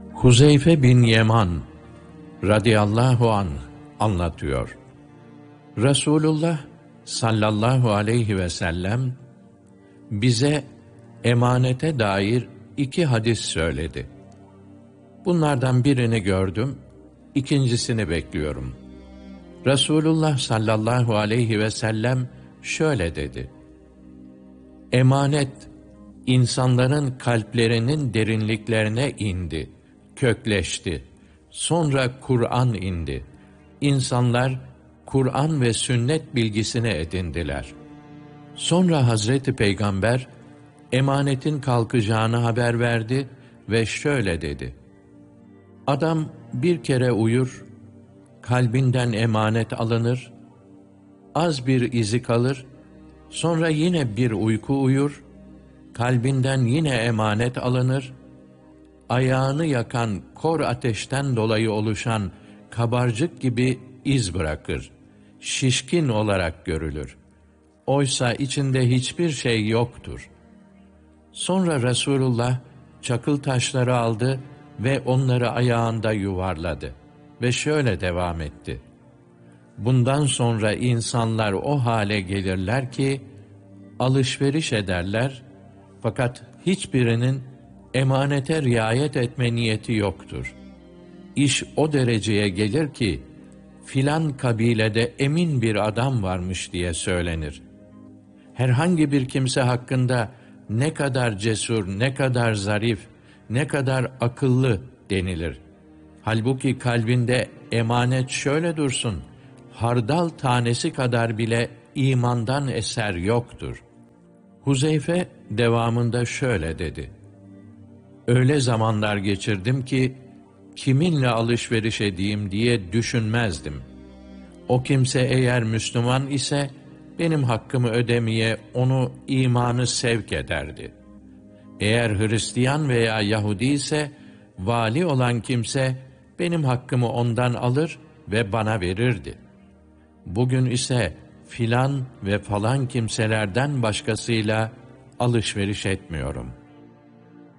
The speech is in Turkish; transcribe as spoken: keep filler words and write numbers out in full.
Huzeyfe bin Yeman radıyallahu anh anlatıyor. Resulullah sallallahu aleyhi ve sellem bize emanete dair iki hadis söyledi. Bunlardan birini gördüm, ikincisini bekliyorum. Resulullah sallallahu aleyhi ve sellem şöyle dedi: Emanet insanların kalplerinin derinliklerine indi, kökleşti. Sonra Kur'an indi. İnsanlar Kur'an ve sünnet bilgisini edindiler. Sonra Hazreti Peygamber emanetin kalkacağını haber verdi ve şöyle dedi: Adam bir kere uyur, kalbinden emanet alınır, az bir izi kalır, sonra yine bir uyku uyur, kalbinden yine emanet alınır, ayağını yakan kor ateşten dolayı oluşan kabarcık gibi iz bırakır, şişkin olarak görülür. Oysa içinde hiçbir şey yoktur. Sonra Resulullah çakıl taşları aldı ve onları ayağında yuvarladı ve şöyle devam etti: Bundan sonra insanlar o hale gelirler ki, alışveriş ederler, fakat hiçbirinin emanete riayet etme niyeti yoktur. İş o dereceye gelir ki, filan kabilede emin bir adam varmış diye söylenir. Herhangi bir kimse hakkında ne kadar cesur, ne kadar zarif, ne kadar akıllı denilir. Halbuki kalbinde emanet şöyle dursun, hardal tanesi kadar bile imandan eser yoktur. Huzeyfe devamında şöyle dedi: Öyle zamanlar geçirdim ki, kiminle alışveriş edeyim diye düşünmezdim. O kimse eğer Müslüman ise, benim hakkımı ödemeye onu imanı sevk ederdi. Eğer Hristiyan veya Yahudi ise, vali olan kimse, benim hakkımı ondan alır ve bana verirdi. Bugün ise filan ve falan kimselerden başkasıyla alışveriş etmiyorum.